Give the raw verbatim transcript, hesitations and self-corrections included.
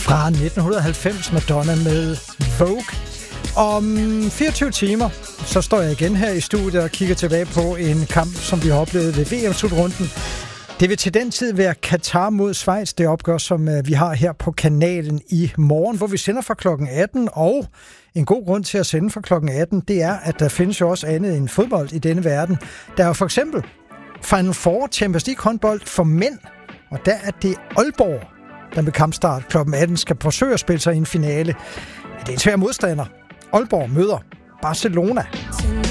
Fra nitten halvfems, Madonna med Vogue. Om fireogtyve timer, så står jeg igen her i studiet og kigger tilbage på en kamp, som vi har oplevet ved V M-slutrunden. Det vil til den tid være Katar mod Schweiz, det opgør, som vi har her på kanalen i morgen, hvor vi sender fra klokken atten, og en god grund til at sende fra klokken atten, det er, at der findes jo også andet end fodbold i denne verden. Der er jo for eksempel Final Four Champions League håndbold for mænd, og der er det Aalborg, der med kampstart klokken atten skal forsøge at spille sig i en finale. Det er en svær modstander. Aalborg møder Barcelona.